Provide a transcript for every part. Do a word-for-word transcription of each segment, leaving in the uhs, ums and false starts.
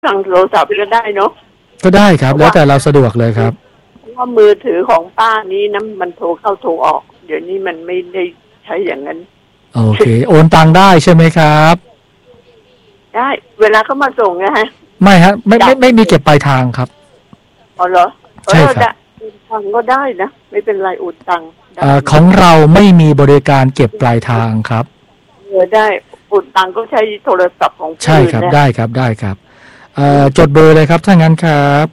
ทางโทรศัพท์ก็ได้เนาะก็ได้ครับแล้วแต่เราสะดวกเลยครับเพราะว่ามือถือของป้านี้นะมันโทรเข้าโทรออกเดี๋ยวนี้มันไม่ได้ใช้อย่างนั้นโอเคโอนตังได้ใช่ไหมครับได้เวลาเขามาส่งนะฮะไม่ฮะไม่ไม่ไม่มีเก็บปลายทางครับอ๋อเหรอใช่ครับโอนตังก็ได้นะไม่เป็นไรโอนตังของเราไม่มีบริการเก็บปลายทางครับเออได้โอนตังก็ใช้โทรศัพท์ของใช่ครับได้ครับได้ครับเอ่อจดเบอร์เลยครับถ้างั้นครับ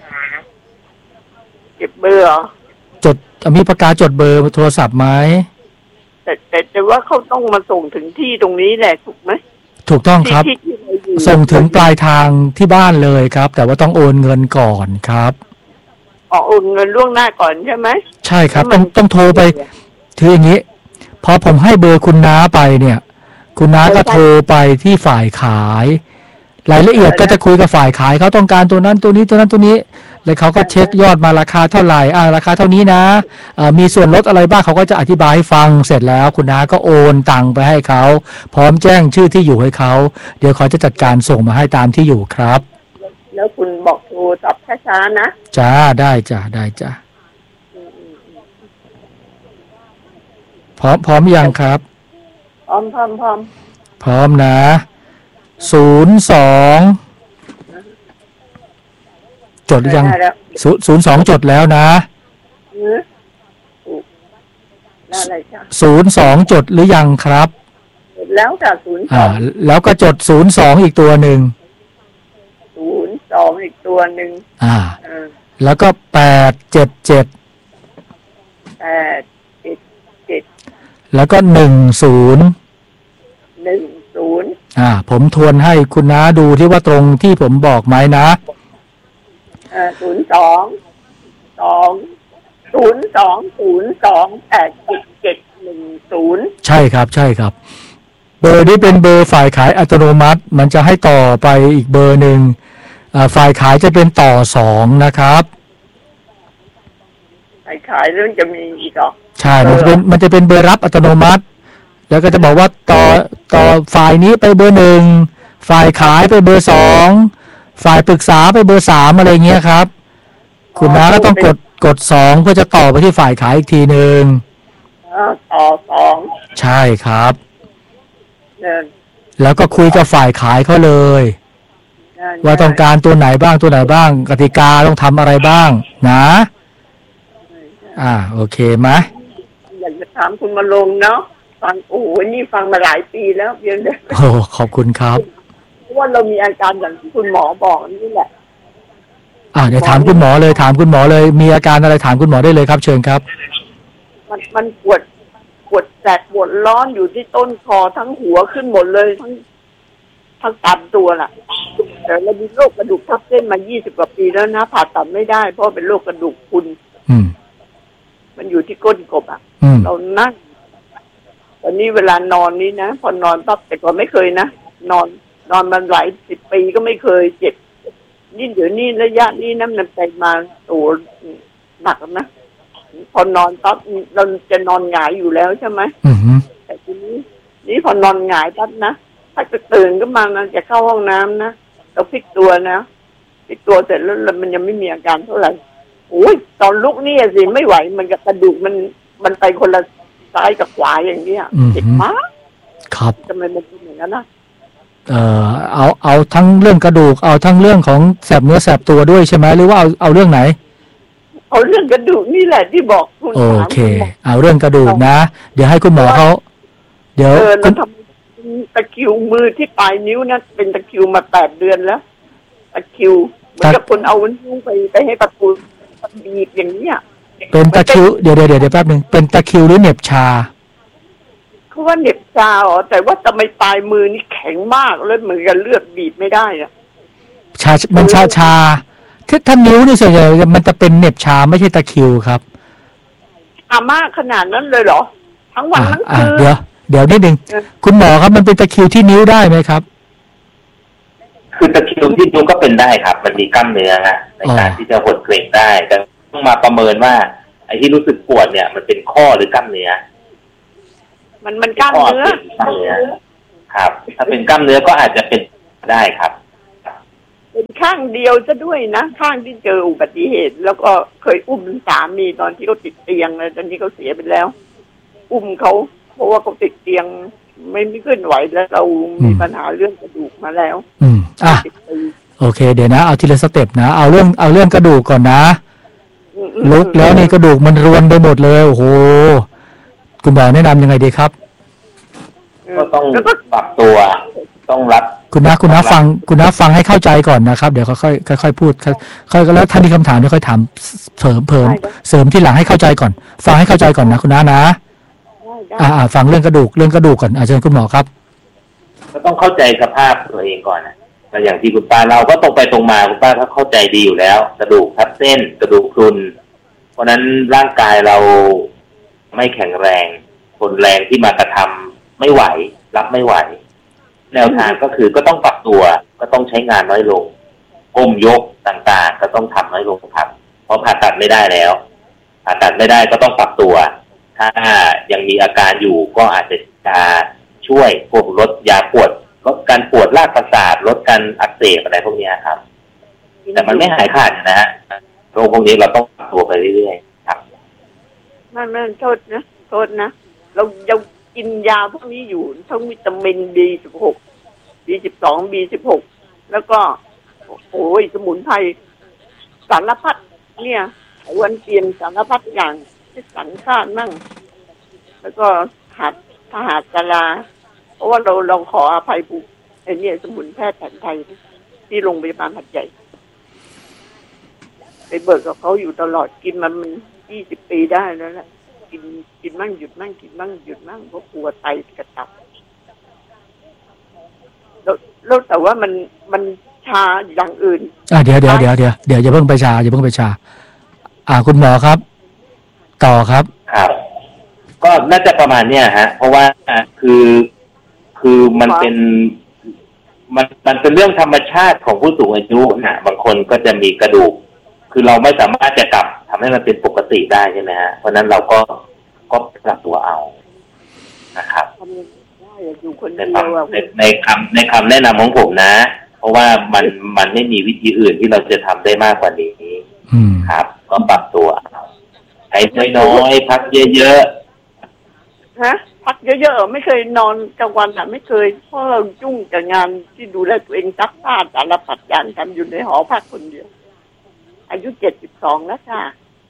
เก็บเบอร์เหรอจดมีปากกาจดเบอร์โทรศัพท์ไหมแต่แต่แต่ว่าเขาต้องมาส่งถึงที่ตรงนี้แหละถูกไหมถูกต้องครับส่งถึงปลายทางที่บ้านเลยครับแต่ว่าต้องโอนเงินก่อนครับอ๋อโอนเงินล่วงหน้าก่อนใช่ไหมใช่ครับต้องต้องโทรไปถืออย่างนี้พอผมให้เบอร์คุณน้าไปเนี่ยคุณน้าก็โทรไปที่ฝ่ายขายรายละเอียดก็จะคุยกับฝ่ายขายเขาต้องการตัวนั้นตัวนี้ตัวนั้นตัวนี้แล้วเขาก็เช็คยอดมาราคาเท่าไหร่อ่าราคาเท่านี้นะมีส่วนลดอะไรบ้างเขาก็จะอธิบายให้ฟังเสร็จแล้วคุณน้าก็โอนตังไปให้เขาพร้อมแจ้งชื่อที่อยู่ให้เขาเดี๋ยวเขาจะจัดการส่งมาให้ตามที่อยู่ครับแล้วคุณบอกโทรศัพท์ช้าๆนะจ้าได้จ้าได้จ้าพร้อมพร้อมยังครับพร้อมพร้อมพร้อมพร้อมนะศูนย์สองจดหรือยังศูนย์สองจดแล้วนะศูนย์สองจดหรือยังครับแล้วจากศูนย์สองแล้วก็จดศูนย์สองอีกตัวหนึ่งศูนย์สองอีกตัวหนึ่งอ่าแล้วก็แปดเจ็ดเจ็ดแปดเจ็ดเจ็ดแล้วก็หนึ่งศูนย์หนึ่งศูนย์อ่าผมทวนให้คุณน้าดูที่ว่าตรงที่ผมบอกไหมนะอ่าศูนย์สองสองศูนย์สองศูนย์สองแปดเจ็ดเจ็ดหนึ่งศูนย์ใช่ครับใช่ครับเบอร์นี้เป็นเบอร์ฝ่ายขายอัตโนมัติมันจะให้ต่อไปอีกเบอร์หนึ่งอ่าฝ่ายขายจะเป็นต่อสองนะครับฝ่ายขายเรื่องจะมีอีกเหรอใช่มันจะเป็นมันจะเป็นเบอร์รับอัตโนมัติแล้วก็จะบอกว่าต่อต่อฝ่ายนี้ไปเบอร์หนึ่งฝ่ายขายไปเบอร์สองฝ่ายปรึกษาไปเบอร์สามอะไรเงี้ยครับคุณน้าก็ต้องกดกดสองเพื่อจะต่อไปที่ฝ่ายขายอีกทีหนึ่งต่อสองใช่ครับแล้วก็คุยกับฝ่ายขายเขาเลยว่าต้องการตัวไหนบ้างตัวไหนบ้างกติกาต้องทำอะไรบ้างนะอ่าโอเคไหมอยากจะถามคุณมาลงเนาะฟังโอ้โหนี่ฟังมาหลายปีแล้วเพียงแต่โอ้ขอบคุณครับเพราะว่าเรามีอาการอย่างที่คุณหมอบอกนี่แหละอ่าเดี๋ยวถามคุณหมอเลยถามคุณหมอเลยมีอาการอะไรถามคุณหมอได้เลยครับเชิญครับมันมันปวดปวดแสบปวดร้อนอยู่ที่ต้นคอทั้งหัวขึ้นหมดเลยทั้งทั้งตามตัวล่ะแต่เรามีโรคกระดูกทับเส้นมายี่สิบกว่าปีแล้วนะผ่าตัดไม่ได้เพราะเป็นโรคกระดูกพรุนมันอยู่ที่ก้นกบอ่ะเรานั่งตอนนี้เวลานอนนี้นะพอนอนปั๊บแต่ก่อนไม่เคยนะนอนนอนมันหลายสิบปีก็ไม่เคยเจ็บนี่เดี๋ยวนี้ระยะนี้น้ำมันไปมาตัวหนักนะพอนอนปั๊บเราจะนอนหงายอยู่แล้วใช่ไหมแต่ทีนี้นี่พอนอนหงายปั๊บนะถ้าจะตื่นก็มานะจะเข้าห้องน้ำนะเราพลิกตัวนะพลิกตัวเสร็จแล้วมันยังไม่มีอาการเท่าไหร่โอ้ยตอนลุกนี่สิไม่ไหวมันกับกระดูกมันมันไปคนละซ้ายกับขวาอย่างเนี้ยเจ็บมากครับทำไมมันเป็นอย่างนั้นนะเอ่อเอาเอาทั้งเรื่องกระดูกเอาทั้งเรื่องของแสบเนื้อแสบตัวด้วยใช่ไหมหรือว่าเอาเอาเรื่องไหนเอาเรื่องกระดูกนี่แหละที่บอกคุณโอเคเอาเรื่องกระดูกนะเดี๋ยวให้คุณหมอเขาเดี๋ยวคุณทำตะคริวมือที่ปลายนิ้วนะเป็นตะคริวมาแปดเดือนแล้วตะคริวเหมือนกับคนเอานิ้วไปไปให้ประตูบีบอย่างนี้เป็นตะคริวเดี๋ยวเดี๋ยวเดี๋ยวแป๊บนึงเป็นตะคริวหรือเหน็บชาเขาว่าเหน็บชาอ๋อแต่ว่าทำไมปลายมือนี่แข็งมากเลยเหมือนกับเลือดบีบไม่ได้อะชามันชาชาถ้าถ้านิ้วนี่ส่วนใหญ่มันจะเป็นเหน็บชาไม่ใช่ตะคริวครับอามากขนาดนั้นเลยเหรอทั้งวันทั้งคืนเดี๋ยวเดี๋ยวนิดนึงคุณหมอครับมันเป็นตะคริวที่นิ้วได้ไหมครับคือตะคริวที่นิ้วก็เป็นได้ครับมันมีกล้ามเนื้อในการที่จะหดเกร็งได้แต่ต้องมาประเมินว่าไอ้ที่รู้สึกปวดเนี่ยมันเป็นข้อหรือกล้ามเนื้อมันมันกล้ามเนื้อครับถ้าเป็นกล้ามเนื้อก็อาจจะเป็นได้ครับเป็นข้างเดียวซะด้วยนะข้างที่เจออุบัติเหตุ แล้วก็เคยอุ้มสามีตอนที่เขาติดเตียงแล้วตอนนี้เขาเสียไปแล้ว อุ้มเขาเพราะว่าเขาติดเตียงไม่ไม่ขึ้นไหวแล้วเรามีปัญหาเรื่องกระดูกมาแล้วอืมอ่ะโอเคเดี๋ยวนะเอาทีละสเต็ปนะเอาเรื่องเอาเรื่องกระดูกก่อนนะลุกแล้วนี่กระดูกมันรวนไปหมดเลยโอ้โหคุณหมอแนะนำยังไงดีครับก็ต้องปรับตัวต้องรับคุณน้าคุณน้าฟังคุณน้าฟังให้เข้าใจก่อนนะครับเดี๋ยวค่อยๆค่อยๆพูดค่อยๆแล้วท่านมีคำถามเดี๋ยวค่อยถามเสริมเพิ่มเสริมที่หลังให้เข้าใจก่อนฟังให้เข้าใจก่อนนะคุณน้านะอ่าฟังเรื่องกระดูกเรื่องกระดูกก่อนอาจารย์คุณหมอครับก็ต้องเข้าใจสภาพตัวเองก่อนนะอย่างที่คุณป้าเราก็ตรงไปตรงมาคุณป้าเขาเข้าใจดีอยู่แล้วกระดูกทับเส้นกระดูกพรุนเพราะนั้นร่างกายเราไม่แข็งแรงทนแรงที่มากระทำไม่ไหวรับไม่ไหวแนวทางก็คือก็ต้องปรับตัวก็ต้องใช้งานน้อยลงก้มยกต่างๆก็ต้องทำน้อยลงครับเพราะผ่าตัดไม่ได้แล้วผ่าตัดไม่ได้ก็ต้องปรับตัวถ้ายังมีอาการอยู่ก็อาจจะจะช่วยพวกลดยาปวดลดการปวดรากประสาทลดการอักเสบอะไรพวกนี้ครับแต่มันไม่หายขาดนะฮะโรคพวกนี้เราต้องปรับตัวไปเรื่อยๆครับมันมันโทษนะโทษนะเรายังกินยาพวกนี้อยู่ทั้งวิตามิน บี สิบหก บี สิบสอง บี สิบหก แล้วก็โอ้ยสมุนไพรสารพัดเนี่ยวันเปลี่ยนสารพัดอย่างที่สันข้านั่งแล้วก็หัดทหารกลาเพราะว่าเราเราขออภัยบุกไอ้นี่สมุนแพทย์แผนไทยที่โรงพยาบาลหัดใหญ่ไปเบิกกับเขาอยู่ตลอดกินมันมันยี่สิบปีได้แล้วแหละกินกินมั่งหยุดมั่งกินมั่งหยุดมั่งเพราะกลัวไตกระตับแล้วแล้วแต่ว่ามันมันชาอย่างอื่นอ่าเดี๋ยวเดี๋ยวเดี๋ยวเดี๋ยวเดี๋ยวอย่าเพิ่งไปชาอย่าเพิ่งไปชาอ่าคุณหมอครับต่อครับครับก็น่าจะประมาณเนี้ยฮะเพราะว่าคือคือมันเป็นมันมันเป็นเรื่องธรรมชาติของผู้สูงอายุนะบางคนก็จะมีกระดูกคือเราไม่สามารถจะกลับทำให้มันเป็นปกติได้ใช่ไหมฮะเพราะนั้นเราก็ก็ปรับตัวเอานะครับในในในคำในคำแนะนำของผมนะเพราะว่ามันมันไม่มีวิธีอื่นที่เราจะทำได้มากกว่านี้ครับก็ปรับตัวใช้น้อยๆพักเยอะๆฮะพักเยอะๆไม่เคยนอนกลางวันอ่ะไม่เคยเพราะเรายุ่งกับงานที่ดูแลตัวเองซักผ้าสารพัดอย่างทำอยู่ในหอพักคนเดียวอายุเจ็ดสิบสองแล้วค่ะ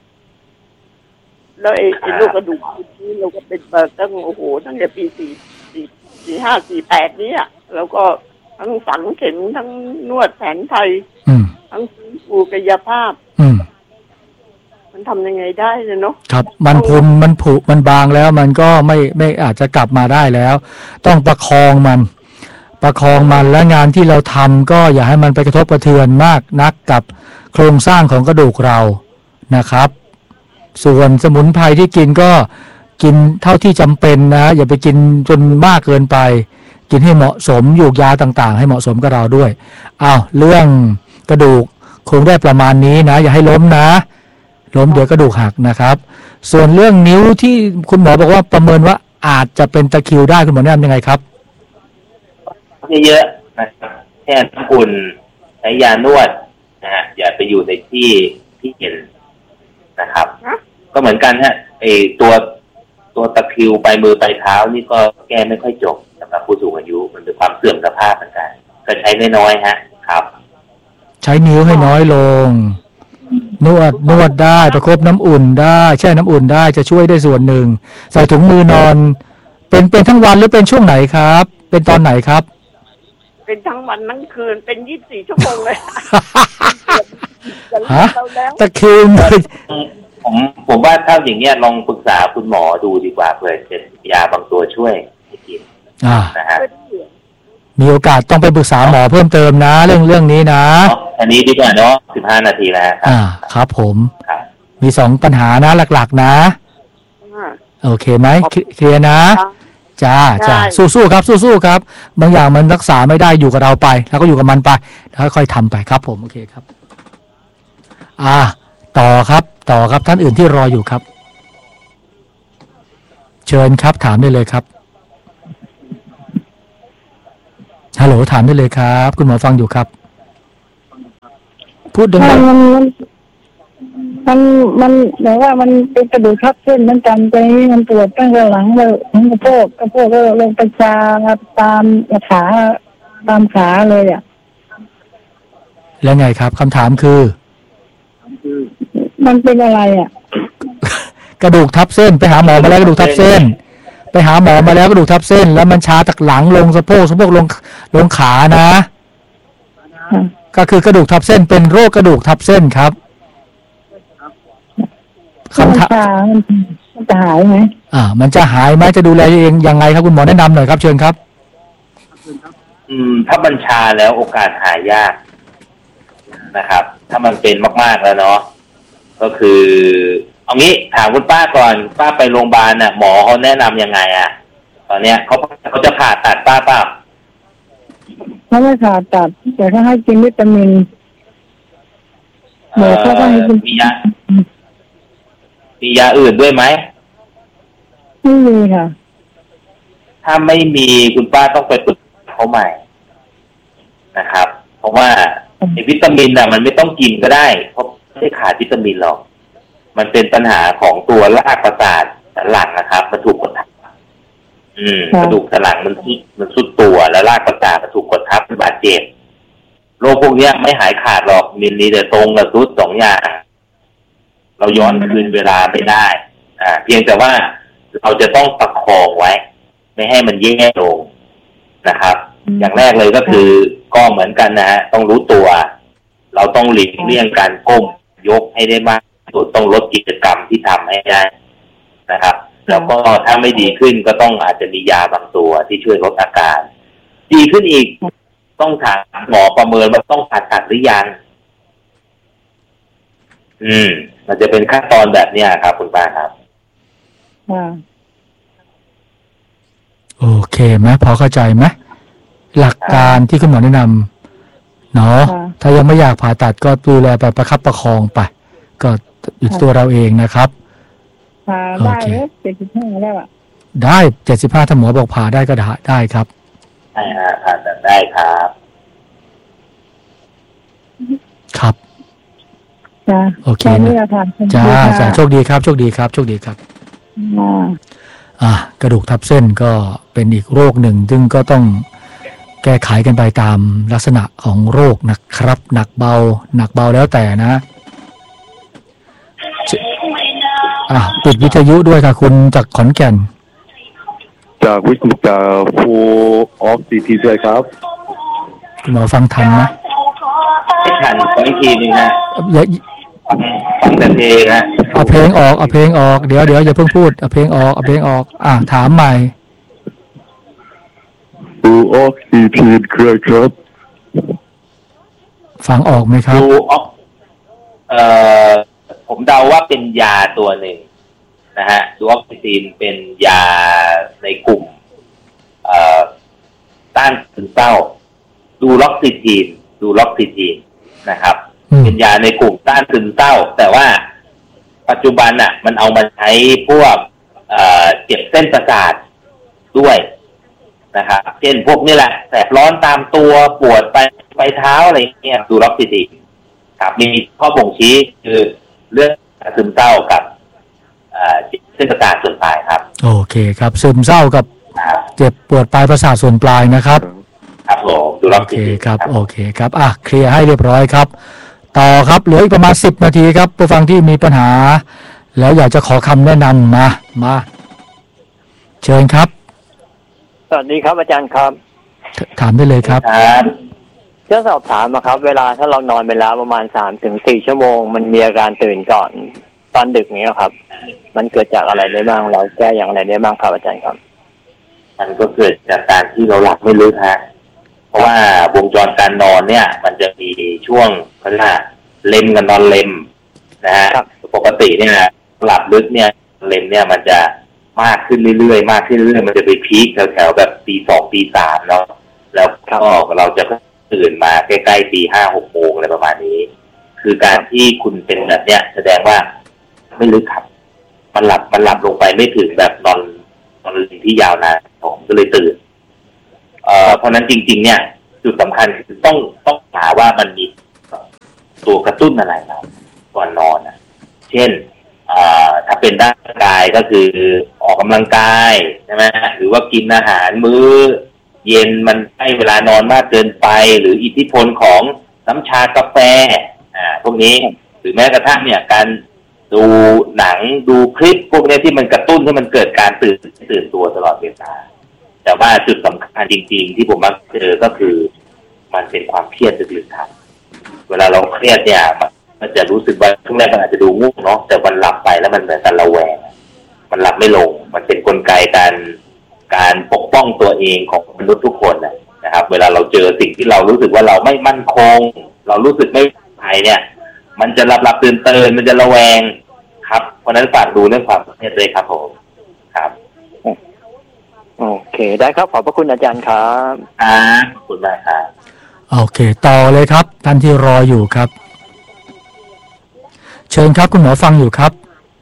แล้วไอ้ไอ้โรคกระดูกที่เราก็เป็นเบิกตั้งโอ้โหตั้งแต่ปีสี่สี่สี่ห้าสี่แปดนี้อ่ะแล้วก็ทั้งฝังเข็มทั้งนวดแผนไทยทั้งฟื้นฟูกายภาพมันทำยังไงได้เนาะครับมันพุนมันผุมันบางแล้วมันก็ไม่ไม่อาจจะกลับมาได้แล้วต้องประคองมันประคองมันและงานที่เราทำก็อย่าให้มันไปกระทบกระเทือนมากนักกับโครงสร้างของกระดูกเรานะครับส่วนสมุนไพรที่กินก็กินเท่าที่จำเป็นนะอย่าไปกินจนมากเกินไปกินให้เหมาะสมยูกยาต่างๆให้เหมาะสมกับเราด้วยอ้าวเรื่องกระดูกคงได้ประมาณนี้นะอย่าให้ล้มนะล้มเดี๋ยวกระดูกหักนะครับส่วนเรื่องนิ้วที่คุณหมอบอกว่าประเมินว่าอาจจะเป็นตะคริวได้คุณหมอแนะนำยังไงครับเยอะๆนะครับแค่น้ำอุ่นใช้ยานวดนะฮะอย่าไปอยู่ในที่ที่เย็นนะครับก็เหมือนกันฮะไอตัวตัวตะคริวปลายมือปลายเท้านี่ก็แก้ไม่ค่อยจบสำหรับผู้สูงอายุมันเป็นความเสื่อมสภาพเหมือนกันก็ใช้น้อยๆฮะครับใช้นิ้วให้น้อยลงนวดนวดได้ประคบน้ำอุ่นได้แช่น้ำอุ่นได้จะช่วยได้ส่วนหนึ่งใส่ถุงมือนอนเป็นเป็นทั้งวันหรือเป็นช่วงไหนครับเป็นตอนไหนครับเป็นทั้งวันทั้งคืนเป็นยี่สิบสี่ชั่วโมงเลยฮะตะคริวผมผมว่าถ้าอย่างเงี้ยลองปรึกษาคุณหมอดูดีกว่าเผื่อจะยาบางตัวช่วยให้กินนะฮะมีโอกาสต้องไปปรึกษาหมอเพิ่มเติมนะเรื่องเรื่องนี้นะอันนี้ดีกว่าเนาะสิบห้านาทีแล้วอ่าครับผมมีสองปัญหานะหลักๆนะโอเคไหมเคลียร์นะจ้าจ้าสู้ๆครับสู้ๆครับบางอย่างมันรักษาไม่ได้อยู่กับเราไปแล้วก็อยู่กับมันไปแล้วค่อยๆทำไปครับผมโอเคครับอ่าต่อครับต่อครับท่านอื่นที่รออยู่ครับเชิญครับถามได้เลยครับฮัลโหลถามได้เลยครับคุณหมอฟังอยู่ครับพูดดังมันมันมันมันแบบว่ามันเป็นกระดูกทับเส้นมันจำใจมันปวดตั้งแต่หลังเลยทั้งกระโปงกระโปงก็ลงไปชาตามขาตามขาเลยอ่ะๆแล้วไงครับคำถามคือมันเป็นอะไรอ่ะกระดูกทับเส้นไปหาหมอมาแล้วกระดูกทับเส้น ไปหาหมอมาแล้วกระดูกทับเส้น แล้วมันชาจากหลังลงสะโพกสะโพกลงลงขานะ ก็คือกระดูกทับเส้นเป็นโรคกระดูกทับเส้นครับคำถามมันจะหายไหมอ่ามันจะหายไหมจะดูแลเองยังไงครับคุณหมอแนะนำหน่อยครับเชิญครับอืมถ้าบัญชาแล้วโอกาสหายยากนะครับถ้ามันเป็นมากๆแล้วเนาะก็คือเอางี้ถามคุณป้าก่อนป้าไปโรงพยาบาลน่ะหมอเขาแนะนำยังไงอ่ะตอนเนี้ยเขาเขาจะผ่าตัดป้าเปล่าเขาไม่ผ่าตัดแต่เขาให้กินวิตามินหมอเขาให้กินมียามียาอื่นด้วยไหมไม่มีค่ะถ้าไม่มีคุณป้าต้องไปปรึกษาเขาใหม่นะครับเพราะว่าไอ้วิตามินน่ะมันไม่ต้องกินก็ได้เพราะไม่ได้ขาดวิตามินหรอกมันเป็นปัญหาของตัวรากประสาทสันหลังนะครับมันถูกกดทับอืมกระดูกสันหลังมันซุดมันซุดตัวแล้วรากประสาทมันถูกกดทับมันบาดเจ็บโรคพวกนี้ไม่หายขาดหรอกมินนี่แต่ตรงกับซุดสองอย่างเราย้อนคืนเวลาไม่ได้อ่าเพียงแต่ว่าเราจะต้องประคองไว้ไม่ให้มันแย่ลงนะครับอย่างแรกเลยก็คือก็เหมือนกันนะฮะต้องรู้ตัวเราต้องหลีกเลี่ยงการก้มยกให้ได้มากสุดต้องลดกิจกรรมที่ทำให้ได้นะครับแล้วก็ถ้าไม่ดีขึ้นก็ต้องอาจจะมียาบางตัวที่ช่วยลดอาการดีขึ้นอีกต้องถามหมอประเมินว่าต้องผ่าตัดหรือยังอืมมันจะเป็นขั้นตอนแบบนี้ครับคุณป้าครับโอเคไหมพอเข้าใจไหมหลักการที่คุณหมอแนะนำเนาะถ้ายังไม่อยากผ่าตัดก็ดูแลไปประคับประคองไปก็อยู่ตัวเราเองนะครับผ่าได้เจ็ดสิบห้าได้ป่ะได้เจ็ดสิบห้าถ้าหมอบอกผ่าได้ก็ได้ได้ครับใช่ฮะผ่าตัดได้ครับครับจ้าโอเคนะจ้าจ้าโชคดีครับโชคดีครับโชคดีครับอ่ากระดูกทับเส้นก็เป็นอีกโรคหนึ่งซึ่งก็ต้องแก้ไขกันไปตามลักษณะของโรคนะครับหนักเบาหนักเบาแล้วแต่นะอ่ะปิดวิทยุด้วยค่ะคุณจากขอนแก่นจากวิทยุจากฟูออฟซีทีด้วยครับคุณหมอฟังทันไหมไม่ทันฟังอีกทีนึงนะอย่าฟังแต่เพลงนะเอาเพลงออกเอาเพลงออกเดี๋ยวเดี๋ยวอย่าเพิ่งพูดเอาเพลงออกเอาเพลงออกอ่ะถามใหม่ฟูออฟซีทีครับฟังออกไหมครับฟูออฟเอ่อผมเดาว่าเป็นยาตัวหนึ่งนะฮะดูออกซิซีนเป็นยาในกลุ่มเอ่อต้านซึมเศร้าดูล็อกซิทีนดูล็อกซิทีนนะครับเป็นยาในกลุ่มต้านซึมเศร้าแต่ว่าปัจจุบันอ่ะมันเอามาใช้พวกเอ่อเจ็บเส้นประสาทด้วยนะครับเช่นพวกนี้แหละแสบร้อนตามตัวปวดไปไปเท้าอะไรเงี้ยดูล็อกซิทีนครับมีข้อบ่งชี้คือเรื่องซึมเศร้ากับเส้นประสาทส่วนปลายครับโอเคครับซึมเศร้ากับเจ็บปวดปลายประสาทส่วนปลายนะครับครับผมดูล็อกซิทีนครับโอเคครับอ่ะเคลียร์ให้เรียบร้อยครับต่อครับเหลืออีกประมาณสิบนาทีครับผู้ฟังที่มีปัญหาแล้วอยากจะขอคำแนะนำมามาเชิญครับสวัสดีครับอาจารย์ครับถามได้เลยครับจะสอบถามนะครับเวลาถ้าเรานอนไปแล้วประมาณสามถึงสี่ชั่วโมงมันมีอาการตื่นก่อนตอนดึกนี้ครับมันเกิดจากอะไรได้บ้างเราแก้อย่างไรได้บ้างครับอาจารย์ครับมันก็เกิดจากการที่เราหลับไม่ลึกฮะเพราะว่าวงจรการนอนเนี่ยมันจะมีช่วงเขาเรียกว่าเลมกับนอนเลมนะฮะปกติเนี่ยหลับลึกเนี่ยเลมเนี่ยมันจะมากขึ้นเรื่อยๆมากขึ้นเรื่อยๆมันจะไปพีคแถวๆแบบตีสองตีสามเนาะแล้วก็เราจะตื่นมาใกล้ๆตีห้าหกโมงอะไรประมาณนี้คือการที่คุณเป็นแบบเนี้ยแสดงว่าไม่ลึกครับมันหลับมันหลับลงไปไม่ถึงแบบนอนนอนที่ยาวนานผมก็เลยตื่นเอ่อเพราะนั้นจริงๆเนี่ยจุดสำคัญคือต้องต้องหาว่ามันมีตตัวกระตุ้นอะไรเราก่อนนอนนะเช่นถ้าเป็นร่างกายก็คือออกกำลังกายใช่ไหมหรือว่ากินอาหารมื้อเย็นมันให้เวลานอนมากเกินไปหรืออิทธิพลของน้ำชากาแฟอ่าพวกนี้หรือแม้กระทั่งเนี่ยการดูหนังดูคลิปพวกนี้ที่มันกระตุ้นให้มันเกิดการตื่นตื่นตัวตลอดเวลาแต่ว่าจุดสำคัญจริงๆที่ผมมักเจอก็คือมันเป็นความเครียดลึกๆครับเวลาเราเครียดเนี่ยมันจะรู้สึกว่าช่วงแรกมันอาจจะดูง่วงเนาะแต่วันหลับไปแล้วมันเหมือนกันระแวงมันหลับไม่ลงมันเป็นกลไกการการปกป้องตัวเองของมนุษย์ทุกคนนะครับเวลาเราเจอสิ่งที่เรารู้สึกว่าเราไม่มั่นคงเรารู้สึกไม่ปลอดภัยเนี่ยมันจะหลับหลับตื่นตื่นมันจะระแวงครับเพราะนั้นฝากดูเรื่องความเครียดเลยครับผมครับโอเคได้ครับขอบพระคุณอาจารย์ครับอ่าขอบคุณมากครับโอเคต่อเลยครับท่านที่รออยู่ครับเชิญครับคุณหมอฟังอยู่ครับ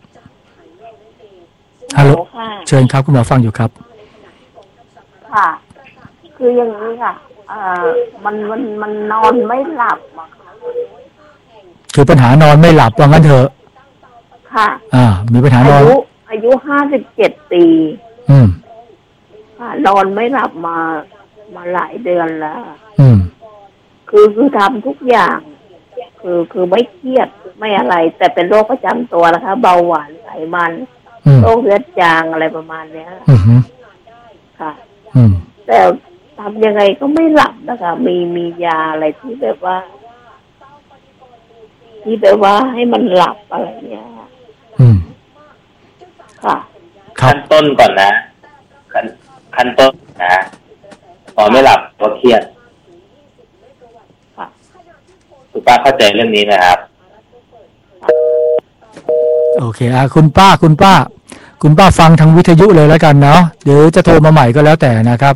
ฮัลโหลเชิญครับคุณหมอฟังอยู่ครับค่ะคืออย่างนี้ค่ะเอ่อมันมันมันนอนไม่หลับอะคือปัญหานอนไม่หลับว่างั้นเถอะค่ะอ่ามีปัญหานอนอายุอายุห้าสิบเจ็ดปีอืมค่ะนอนไม่หลับมามาหลายเดือนแล้วอืมคือคือทำทุกอย่างคือคือไม่เครียดไม่อะไรแต่เป็นโรคประจำตัวนะคะเบาหวานไขมันโรคเลือดจางอะไรประมาณเนี้ยอือฮึค่ะอืมแต่ทำยังไงก็ไม่หลับนะคะมีมียาอะไรที่แบบว่าที่แบบว่าให้มันหลับอะไรเงี้ยอืมค่ะขั้นต้นก่อนนะขั้นขั้นต้นนะพอไม่หลับก็เครียดคุณป้าเข้าใจเรื่องนี้นะครับโอเคอ่ะคุณป้าคุณป้าคุณป้าฟังทางวิทยุเลยแล้วกันเนาะเดี๋ยวจะโทรมาใหม่ก็แล้วแต่นะครับ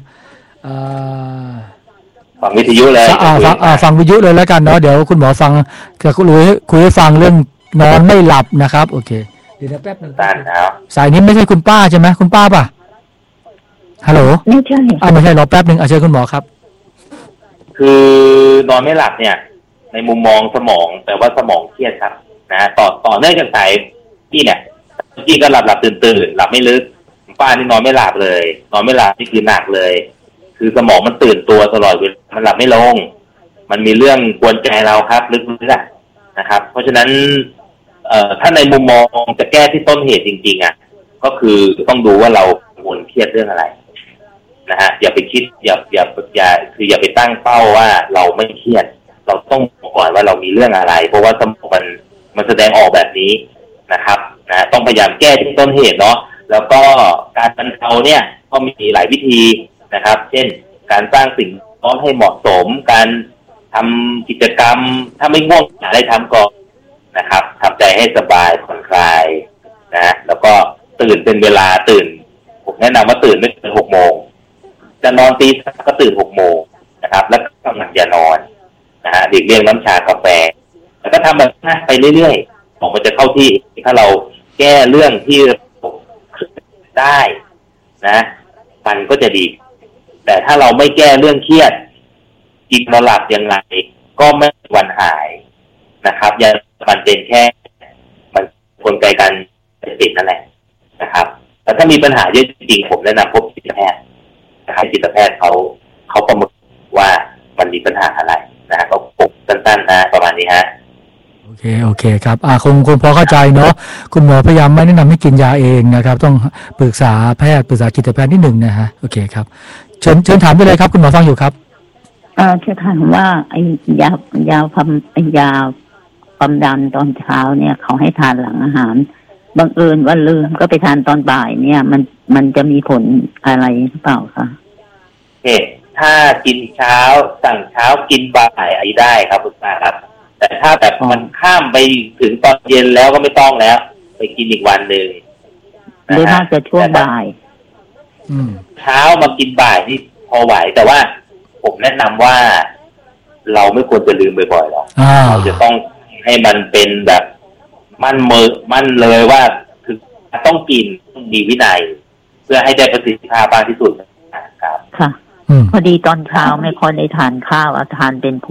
ฟังวิทยุเลยอ่าฟังอ่าฟังวิทยุเลยแล้วกันเนาะเดี๋ยวคุณหมอฟังกับคุณลุยคุยให้ฟังเรื่องนอนไม่หลับนะครับโอเคเดี๋ยวแป๊บนึงตันครับสายนี้ไม่ใช่คุณป้าใช่ไหมคุณป้าป่ะฮัลโหลไม่ใช่อ่าไม่ใช่รอแป๊บนึงอ่ะเชิญคุณหมอครับคือนอนไม่หลับเนี่ยในมุมมองสมองแต่ว่าสมองเครียดครับนะต่อต่อเนื่องจากสายพี่เนี่ยพี่ก็หลับหลับตื่นตื่นหลับไม่ลึกป้านี่นอนไม่หลับเลยนอนไม่หลับนี่คือหนักเลยคือสมองมันตื่นตัวตลอดเวลามันหลับไม่ลงมันมีเรื่องกวนใจเราครับลึกๆนะครับเพราะฉะนั้นเอ่อถ้าในมุมมองจะแก้ที่ต้นเหตุจริงๆอ่ะก็คือต้องดูว่าเรากังวลเครียดเรื่องอะไรนะฮะอย่าไปคิดอย่าอย่าอย่าคืออย่าไปตั้งเป้าว่าเราไม่เครียดเราต้องบอกก่อนว่าเรามีเรื่องอะไรเพราะว่าสมองมันมันแสดงออกแบบนี้นะครับนะต้องพยายามแก้ที่ต้นเหตุเนาะแล้วก็การบรรเทาเนี่ยก็มีหลายวิธีนะครับเช่นการสร้างสิ่งแวดล้อมให้เหมาะสมการทำกิจกรรมถ้าไม่ง่วงหาอะไรทำก่อนนะครับทำใจให้สบายผ่อนคลายนะแล้วก็ตื่นเป็นเวลาตื่นผมแนะนำว่าตื่นไม่เกินหกโมงจะนอนตีสามก็ตื่นหกโมงนะครับแล้วกำลังจะนอนนะฮะหลีกเลี่ยงน้ำชากาแฟแล้วก็ทำแบบนี้ไปเรื่อยๆของมันจะเข้าที่ถ้าเราแก้เรื่องที่ได้นะมันก็จะดีแต่ถ้าเราไม่แก้เรื่องเครียดกินนอนหลับยังไงก็ไม่มีวันหายนะครับยังมันเป็นแค่มันกลไกการติดนั่นแหละนะครับแต่ถ้ามีปัญหาเยอะจริงๆผมแนะนำพบจิตแพทย์นะครับจิตแพทย์เขาเขาประเมินว่ามันมีปัญหาอะไรนะฮะก็ปกสั้นๆนะประมาณนี้ฮะโอเคโอเคครับอ่าคงคงพอเข้าใจเนาะคุณหมอพยายามไม่แนะนำให้กินยาเองนะครับต้องปรึกษาแพทย์ปรึกษาจิตแพทย์นิดหนึ่งนะฮะโอเคครับเชิญเชิญถามได้เลยครับคุณหมอฟังอยู่ครับอ่าจะถามว่าไอ้ยายาความไอ้ยาความดันตอนเช้าเนี่ยเขาให้ทานหลังอาหารบังเอิญว่าลืมก็ไปทานตอนบ่ายเนี่ยมันมันจะมีผลอะไรหรือเปล่าคะเฮ้ถ้ากินเช้าสั่งเช้ากินบ่ายอะไรได้ครับคุณป้าครับแต่ถ้าแบบมันข้ามไปถึงตอนเย็นแล้วก็ไม่ต้องแล้วไปกินอีกวันหนึ่งโดยมากจะช่วงบ่ายเช้ามากินบ่ายนี่พอไหวแต่ว่าผมแนะนำว่าเราไม่ควรจะลืมบ่อยๆหรอกเราจะต้องให้มันเป็นแบบมั่นมือมั่นเลยว่าคือต้องกินต้องมีวินัยเพื่อให้ได้ประสิทธิภาพมากที่สุดนะครับค่ะพอดีตอนเช้าไม่ค่อยได้ทานข้าวทานเป็นพวก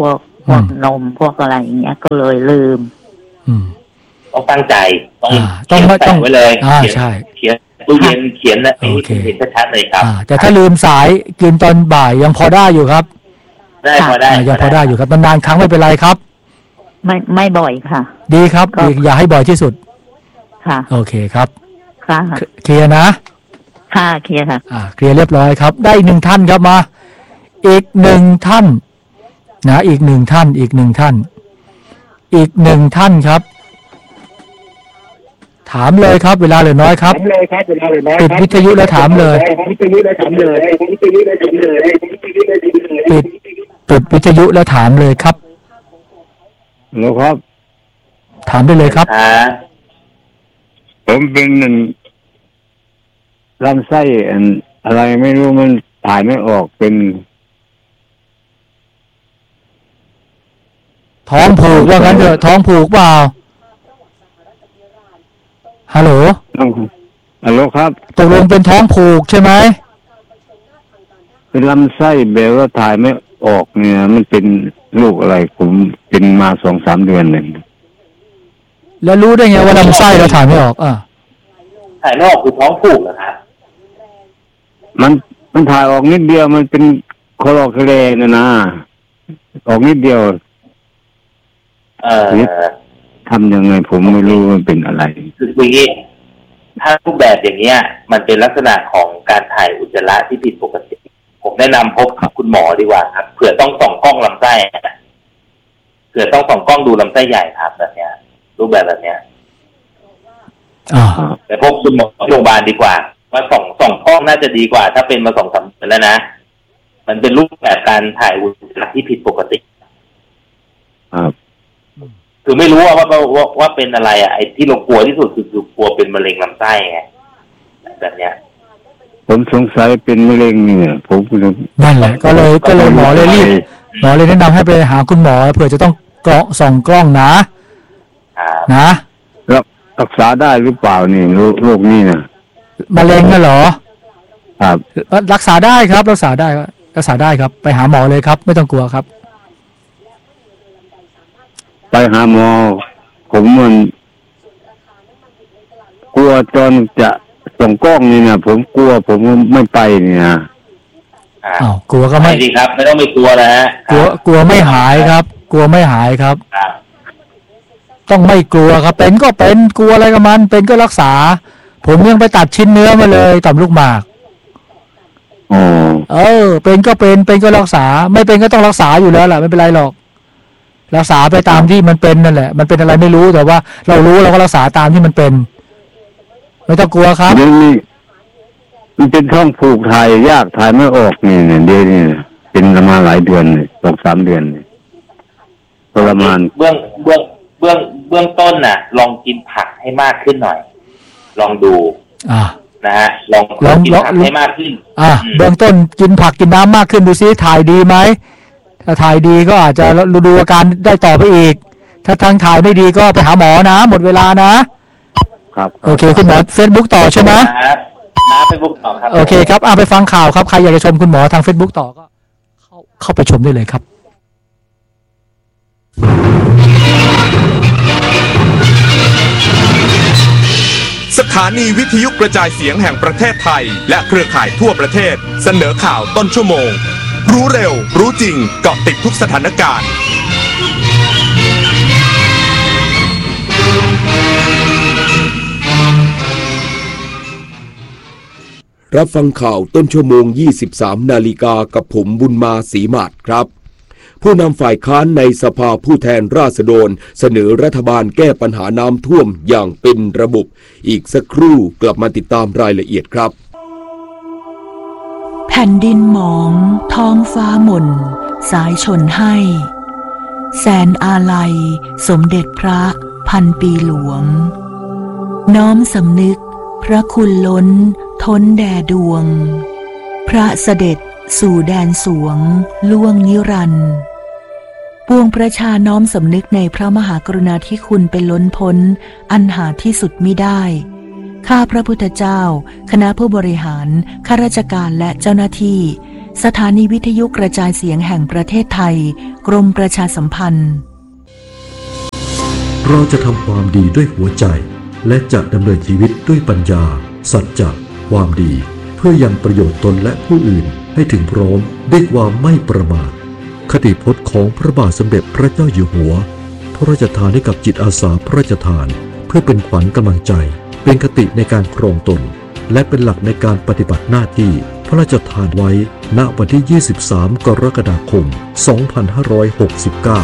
วกนมพวกอะไรอย่างเงี้ยก็เลยลืมอืมต้องตั้งใจต้องต้องต้องไว้เลยอ่าใช่เขียนตู้เย็นเขียนนะให้เห็นชัดๆเลยครับแต่ถ้าลืมสายกินตอนบ่ายยังพอได้อยู่ครับได้พอได้ยังพอได้อยู่ครับนานๆครั้งไม่เป็นไรครับไม่ไม่บ่อยค่ะดีครับอย่าให้บ่อยที่สุดค่ะโอเคครับค่ะเคลียร์นะค่ะเคลียร์ค่ะอ่าเคลียร์เรียบร้อยครับได้อีกหนึ่งท่านครับมาอีกหนึ่งท่านนะอีกหนึ่งท่านอีกหนึ่งท่านอีกหนึ่งท่านครับถามเลยครับเวลาเหลือน้อยครับปิดวิทยุแล้วถามเลยปิดปิดวิทยุแล้วถามเลยครับแล้วครับถามได้เลยครับผมเป็นลำไส้อะไรไม่รู้มันถ่ายไม่ออกเป็นท้องผูกว่างั้นเถอะท้องผูกเปล่าฮัลโหลฮัลโหลครับตกลงเป็นท้องผูกใช่ไหมเป็นลำไส้แบบว่าถ่ายไม่ออกเนี่ยมันเป็นโรคอะไรผมเป็นมาสองสามเดือนหนึ่งแล้วรู้ได้ไงว่าลำไส้เราถ่ายไม่ออกอ่ะถ่ายไม่ออกคือท้องผูกเหรอครับมันมันถ่ายออกนิดเดียวมันเป็นคอลอเคเลนะนะออกนิดเดียวเอ่อทำยังไงผมไม่รู้มันเป็นอะไรคืออย่างนี้ถ้ารูปแบบอย่างเงี้ยมันเป็นลักษณะของการถ่ายอุจจาระที่ผิดปกติผมแนะนำพบคุณหมอดีกว่าครับเผื่อต้องส่องกล้องลำไส้เผื่อต้องส่องกล้องดูลำไส้ใหญ่ครับแบบเนี้ยรูปแบบแบบเนี้ยแต่พบคุณหมอโรงพยาบาลดีกว่าว่าส่องส่องกล้องน่าจะดีกว่าถ้าเป็นมาสองสามเดือนแล้วนะมันเป็นรูปแบบการถ่ายอุจจาระที่ผิดปกติครับคือไม่รู้ว่าว่าว่าว่าเป็นอะไรอ่ะไอ้ที่เรากลัวที่สุดคือกลัวเป็นมะเร็งลำไส้ไงแบบเนี้ยผมสงสัยเป็นมะเร็งเนี่ยผมนั่นแหละก็เลยก็เลยหมอเลยรีบหมอเลยแนะนำให้ไปหาคุณหมอเผื่อจะต้องกล้องส่องกล้องนะนะแล้วรักษาได้หรือเปล่านี่โรคนี้นะมะเร็งน่ะเหรอครับรักษาได้ครับรักษาได้รักษาได้ครับไปหาหมอเลยครับไม่ต้องกลัวครับไปหาหมอผมมันกลัวตอนจะส่งกล้องนี่นะผมกลัวผมไม่ไปนี่นะอ้าวกลัวก็ไม่ดีครับไม่ต้องไปกลัวนะฮะกลัวกลัวไม่หายครับกลัวไม่หายครับต้องไม่กลัวครับเป็นก็เป็นกลัวอะไรกับมันเป็นก็รักษาผมยังไปตัดชิ้นเนื้อมาเลยต่อมลูกหมากอ๋อเออเป็นก็เป็นเป็นก็รักษาไม่เป็นก็ต้องรักษาอยู่แล้วแหละไม่เป็นไรหรอกรักษาไปตามที่มันเป็นนั่นแหละมันเป็นอะไรไม่รู้แต่ว่าเรารู้เราก็รักษาตามที่มันเป็นไม่ต้องกลัวครับเดี๋ยวนี้มันเป็นท้องผูกถ่ายยากถ่ายไม่ออกนี่เนี่ยเดี๋ยวนี้เป็นประมาณหลายเดือนเลยสองสามเดือนเลยประมาณเบื้องเบื้องเบื้องเบื้องต้นน่ะลองกินผักให้มากขึ้นหน่อยลองดูอ่านะฮะลองลองกินผักให้มากขึ้นอ่าเบื้องต้นกินผักกินน้ำมากขึ้นดูซิถ่ายดีไหมถ้าถ่ายดีก็อาจจะดูอาการได้ต่อไปอีกถ้าทางถ่ายไม่ดีก็ไปหาหมอนะหมดเวลานะครับโอเคคุณหมอเฟซบุ๊กต่อใช่ไหมครับนะเฟซบุ๊กต่อครับโอเคครับอ่าไปฟังข่าวครับใครอยากจะชมคุณหมอทางเฟซบุ๊กต่อก็เข้าเข้าไปชมได้เลยครับสถานีวิทยุกระจายเสียงแห่งประเทศไทยและเครือข่ายทั่วประเทศเสนอข่าวต้นชั่วโมงรู้เร็วรู้จริงเกาะติดทุกสถานการณ์รับฟังข่าวต้นชั่วโมง ยี่สิบสาม นาฬิกากับผมบุญมาศรีมาศครับผู้นำฝ่ายค้านในสภาผู้แทนราษฎรเสนอรัฐบาลแก้ปัญหาน้ำท่วมอย่างเป็นระบบอีกสักครู่กลับมาติดตามรายละเอียดครับแผ่นดินหมองท้องฟ้าหม่นสายชนให้แสนอาลัยสมเด็จพระพันปีหลวงน้อมสำนึกพระคุณล้นท้นแด่ดวงพระเสด็จสู่แดนสวงล่วงนิรันดร์ปวงประชาน้อมสำนึกในพระมหากรุณาธิคุณเป็นล้นพ้นอันหาที่สุดมิได้ข้าพระพุทธเจ้าคณะผู้บริหารข้าราชการและเจ้าหน้าที่สถานีวิทยุกระจายเสียงแห่งประเทศไทยกรมประชาสัมพันธ์เราจะทำความดีด้วยหัวใจและจะดำเนินชีวิตด้วยปัญญาสัจจะความดีเพื่อยังประโยชน์ตนและผู้อื่นให้ถึงพร้อมด้วยความไม่ประมาทคติพจน์ของพระบาทสมเด็จพระเจ้าอยู่หัวพระราชทานให้กับจิตอาสาพระราชทานเพื่อเป็นขวัญกำลังใจเป็นคติในการครองตนและเป็นหลักในการปฏิบัติหน้าที่พระราชทานไว้ณวันที่ยี่สิบสามกรกฎาคมสองพันห้าร้อยหกสิบเก้า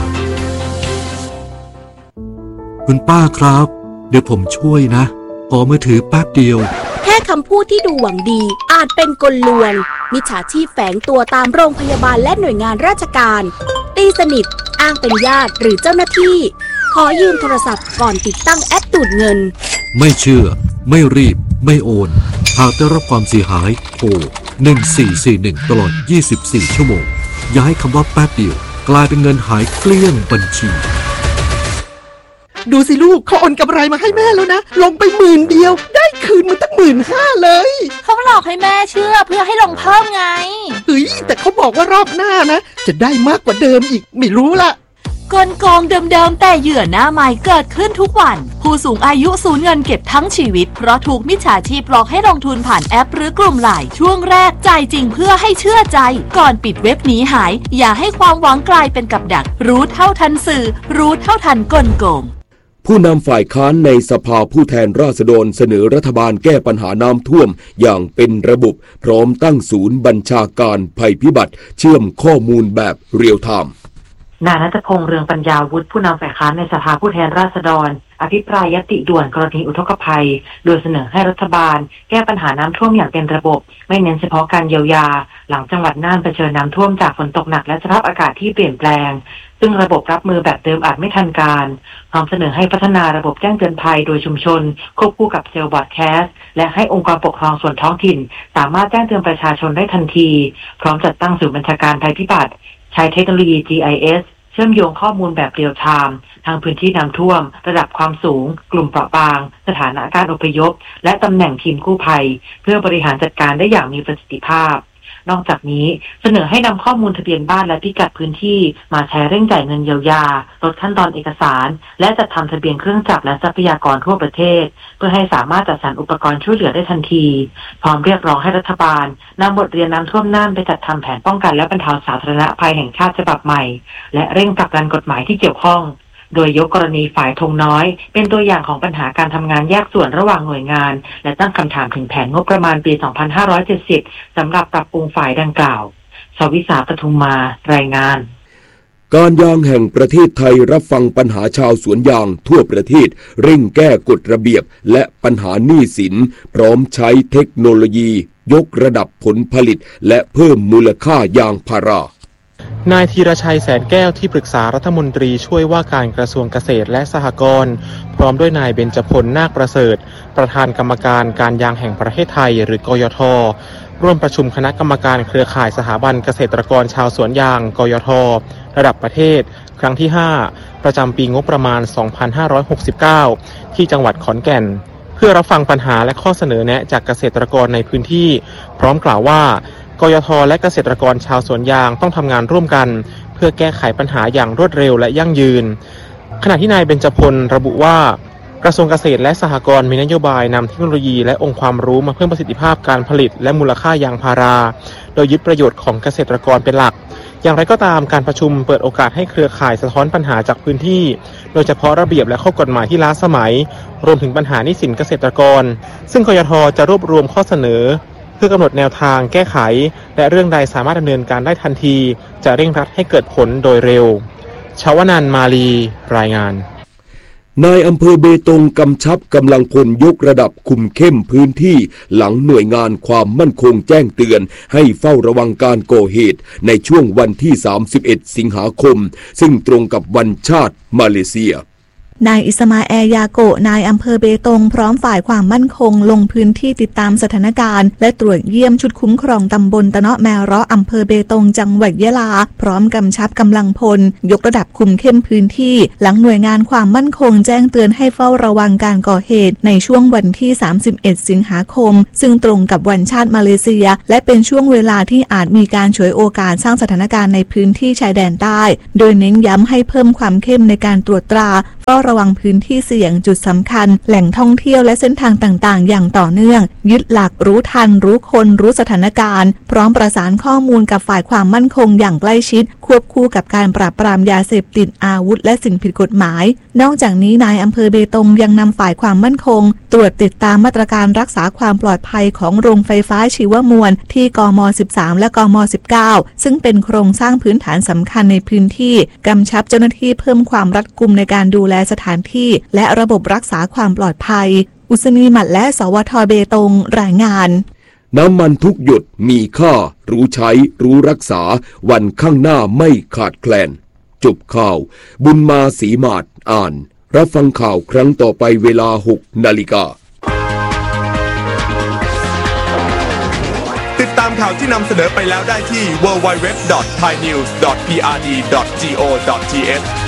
คุณป้าครับเดี๋ยวผมช่วยนะขอมือถือแป๊บเดียวแค่คำพูดที่ดูหวังดีอาจเป็นกลลวงมิจฉาชีพแฝงตัวตามโรงพยาบาลและหน่วยงานราชการตีสนิทอ้างเป็นญาติหรือเจ้าหน้าที่ขอยืมโทรศัพท์ก่อนติดตั้งแอปดูดเงินไม่เชื่อไม่รีบไม่โอนหากได้รับความเสียหายโทรหนึ่งสี่สี่หนึ่งตลอดยี่สิบสี่ชั่วโมงอย่าให้คำว่าแป๊บเดียวกลายเป็นเงินหายเกลี้ยงบัญชีดูสิลูกเขาโอนกำไรมาให้แม่แล้วนะลงไปหมื่นเดียวได้คืนมาตั้งหมื่นห้าเลยเขาหลอกให้แม่เชื่อเพื่อให้ลงเพิ่มไงเฮ้ยแต่เขาบอกว่ารอบหน้านะจะได้มากกว่าเดิมอีกไม่รู้ละกลโกงเดิมๆแต่เหยื่อหน้าใหม่เกิดขึ้นทุกวันผู้สูงอายุสูญเงินเก็บทั้งชีวิตเพราะถูกมิจฉาชีพหลอกให้ลงทุนผ่านแอปหรือกลุ่มไลน์ช่วงแรกจ่ายจริงเพื่อให้เชื่อใจก่อนปิดเว็บหนีหายอย่าให้ความหวังกลายเป็นกับดักรู้เท่าทันสื่อรู้เท่าทันกลโกงผู้นำฝ่ายค้านในสภาผู้แทนราษฎรเสนอรัฐบาลแก้ปัญหาน้ำท่วมอย่างเป็นระบบพร้อมตั้งศูนย์บัญชาการภัยพิบัติเชื่อมข้อมูลแบบเรียลไทม์นายณัฐพงษ์เรืองปัญญาวุฒิผู้นำฝ่ายค้านในสภาผู้แทนราษฎรอภิปรายญัตติด่วนกรณีอุทกภัยโดยเสนอให้รัฐบาลแก้ปัญหาน้ำท่วมอย่างเป็นระบบไม่เน้นเฉพาะการเยียวยาหลังจังหวัดน่านเผชิญน้ำท่วมจากฝนตกหนักและสภาพอากาศที่เปลี่ยนแปลงซึ่งระบบรับมือแบบเดิมอาจไม่ทันการพร้อมเสนอให้พัฒนาระบบแจ้งเตือนภัยโดยชุมชนควบคู่กับเซลล์บอดแคสต์และให้องค์กรปกครองส่วนท้องถิ่นสามารถแจ้งเตือนประชาชนได้ทันทีพร้อมจัดตั้งศูนย์บัญชาการภัยพิบัติใช้เทคโนโลยี จี ไอ เอสเชื่อมโยงข้อมูลแบบเรียลไทม์ทางพื้นที่น้ำท่วมระดับความสูงกลุ่มเปราะบางสถานะการอพยพและตำแหน่งทีมกู้ภัยเพื่อบริหารจัดการได้อย่างมีประสิทธิภาพนอกจากนี้เสนอให้นำข้อมูลทะเบียนบ้านและพิกัดพื้นที่มาใช้เร่งจ่ายเงินเยียวยาลดขั้นตอนเอกสารและจัดทำทะเบียนเครื่องจักรและทรัพยากรทั่วประเทศเพื่อให้สามารถจัดสรรอุปกรณ์ช่วยเหลือได้ทันทีพร้อมเรียกร้องให้รัฐบาลนำบทเรียนน้ำท่วมน่านไปจัดทำแผนป้องกันและบรรเทาสาธารณภัยแห่งชาติฉบับใหม่และเร่งผลักดันกฎหมายที่เกี่ยวข้องโดยยกกรณีฝ่ายธงน้อยเป็นตัวอย่างของปัญหาการทำงานแยกส่วนระหว่างหน่วยงานและตั้งคำถามถึงแผนงบประมาณปี สองพันห้าร้อยเจ็ดสิบ สำหรับปรับปรุงฝ่ายดังกล่าวชวิสาปทุมมารายงานการยางแห่งประเทศไทยรับฟังปัญหาชาวสวนยางทั่วประเทศเร่งแก้กฎระเบียบและปัญหาหนี้สินพร้อมใช้เทคโนโลยียกระดับผลผลิตและเพิ่มมูลค่ายางพารานายธีรชัยแสนแก้วที่ปรึกษารัฐมนตรีช่วยว่าการกระทรวงเกษตรและสหกรณ์พร้อมด้วยนายเบญจพลนาคประเสริฐประธานกรรมการการยางแห่งประเทศไทยหรือกยท.ร่วมประชุมคณะกรรมการเครือข่ายสถาบันเกษตรกรชาวสวนยางกยท.ระดับประเทศครั้งที่ห้าประจำปีงบประมาณสองพันห้าร้อยหกสิบเก้าที่จังหวัดขอนแก่นเพื่อรับฟังปัญหาและข้อเสนอแนะจากเกษตรกรในพื้นที่พร้อมกล่าวว่ากยท.และเกษตรกรชาวสวนยางต้องทำงานร่วมกันเพื่อแก้ไขปัญหาอย่างรวดเร็วและยั่งยืนขณะที่นายเบญจพลระบุว่ากระทรวงเกษตรและสหกรณ์มีนโยบายนำเทคโนโลยีและองค์ความรู้มาเพิ่มประสิทธิภาพการผลิตและมูลค่ายางพาราโดยยึดประโยชน์ของเกษตรกรเป็นหลักอย่างไรก็ตามการประชุมเปิดโอกาสให้เครือข่ายสะท้อนปัญหาจากพื้นที่โดยเฉพาะระเบียบและข้อกฎหมายที่ล้าสมัยรวมถึงปัญหาหนี้สินเกษตรกรซึ่งกยท.จะรวบรวมข้อเสนอเพื่อกำหนดแนวทางแก้ไขและเรื่องใดสามารถดำเนินการได้ทันทีจะเร่งรัดให้เกิดผลโดยเร็วชวนันท์มาลีรายงานนายอำเภอเบตงกำชับกำลังพลยกระดับคุมเข้มพื้นที่หลังหน่วยงานความมั่นคงแจ้งเตือนให้เฝ้าระวังการก่อเหตุในช่วงวันที่สามสิบเอ็ดสิงหาคมซึ่งตรงกับวันชาติมาเลเซียนายอิสมาแอลยาโกะนายอำเภอเบตงพร้อมฝ่ายความมั่นคงลงพื้นที่ติดตามสถานการณ์และตรวจเยี่ยมชุดคุ้มครองตำบลตะเนาะแมเราะอำเภอเบตงจังหวัดยะลาพร้อมกำชับกำลังพลยกระดับคุมเข้มพื้นที่หลังหน่วยงานความมั่นคงแจ้งเตือนให้เฝ้าระวังการก่อเหตุในช่วงวันที่สามสิบเอ็ดสิงหาคมซึ่งตรงกับวันชาติมาเลเซียและเป็นช่วงเวลาที่อาจมีการฉวยโอกาสสร้างสถานการณ์ในพื้นที่ชายแดนใต้โดยเน้นย้ำให้เพิ่มความเข้มในการตรวจตราเฝ้าระวังพื้นที่เสี่ยงจุดสำคัญแหล่งท่องเที่ยวและเส้นทางต่างๆอย่างต่อเนื่องยึดหลักรู้ทันรู้คนรู้สถานการณ์พร้อมประสานข้อมูลกับฝ่ายความมั่นคงอย่างใกล้ชิดควบคู่กับการปราบปรามยาเสพติดอาวุธและสิ่งผิดกฎหมายนอกจากนี้นายอำเภอเบตงยังนำฝ่ายความมั่นคงตรวจติดตามมาตรการรักษาความปลอดภัยของโรงไฟฟ้าชีวมวลที่กม.สิบสามและกม.สิบเก้าซึ่งเป็นโครงสร้างพื้นฐานสำคัญในพื้นที่กำชับเจ้าหน้าที่เพิ่มความรัดกุมในการดูแลสถานที่และระบบรักษาความปลอดภัยอุศนีหมัดและสวทเบตงรายงานน้ำมันทุกหยดมีค่ารู้ใช้รู้รักษาวันข้างหน้าไม่ขาดแคลนจบข่าวบุญมาศรีมาศอ่านรับฟังข่าวครั้งต่อไปเวลาหกนาฬิกาติดตามข่าวที่นำเสนอไปแล้วได้ที่ ดับเบิลยู ดับเบิลยู ดับเบิลยู ดอท ไทยนิวส์ ดอท พี อาร์ ดี ดอท จี โอ ดอท ที เอช